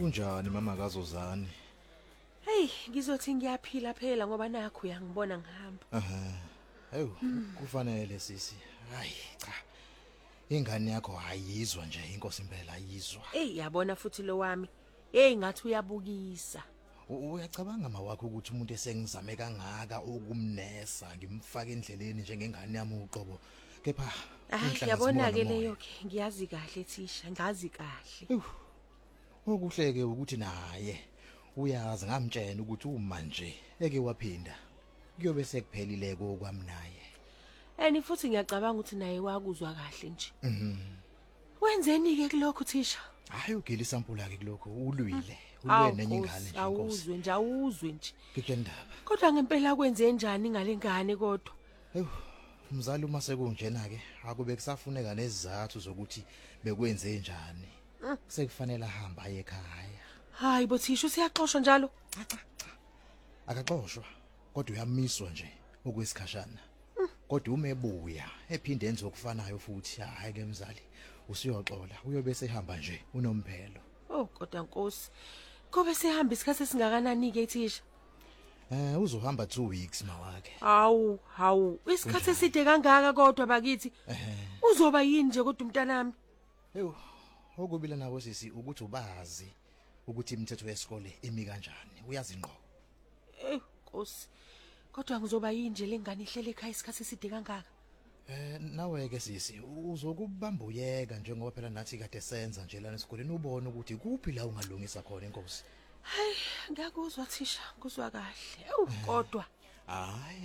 Kunjani mama kaZozani? Hey, ngizothi ngiyaphila phela ngoba nakho uyangibona ngihamba. Hayu, kufanele sisi. Hayi cha. Ingane yakho ayizwa nje inkosi impela ayizwa. Hey, yabona futhi lo wami. Hey, ngathi uyabukisa. Uyacabanga mawakho ukuthi umuntu esengizame kangaka ukumnesa ngimfaka endleleni njengengane yami uqobo. Kepha Yabona ke leyo ke ngiyazi kahle thisha, ngazi kahle. Okuhleke ukuthi naye uyazi ngamtshela ukuthi uma nje eke waphinda kuyobe sekuphelile kokwami naye. Futhi ngiyacabanga ukuthi naye wakuzwa kahle nje. Wenzeni ke kulokho thisha? Hayi ugila isampula ke kulokho ulwile nenye ingane nje inkosi. Awuzwe nje. Kekendaba. Kodwa ngempela kwenze njani ngalengane kodwa? Umzali uma sekunjena ke akube kusafuneka nezizathu zokuthi bekwenze njani. Sekufanele ahamba aye ekhaya. Hayi bothisha usiyaxoshwa njalo? Cha. Akaxoshwa kodwa uyamiswa nje okwesikhashana. Kodwa uma ebuya ephinde enze okufanayo futhi hayi ke mzali usiyoxola uyobe sehamba nje unomphelo. Kodwa Nkosi. Kobe sehamba isikhathi singakanani ke thisha? Uzohamba 2 weeks mawakhe. Hawu, isikhathi eside kangaka kodwa bakithi. Uzoba yini nje kodwa umntanami? Okubila nawe sisi ukuthi ubazi ukuthi imithetho yesikole imi kanjani. Uyazi ngqo. Nkosi. Kodwa ngizoba yini nje lengane ihlele ekhaya isikhathi eside kangaka? Nawe ke sisi uzokubamba uyeka njengoba phela nathi kade senza nje lana esikoleni ubone ukuthi kuphi la ungalungisa khona inkosi. Hayi, ngiyakuzwa thisha, kuzwa kahle. Kodwa hayi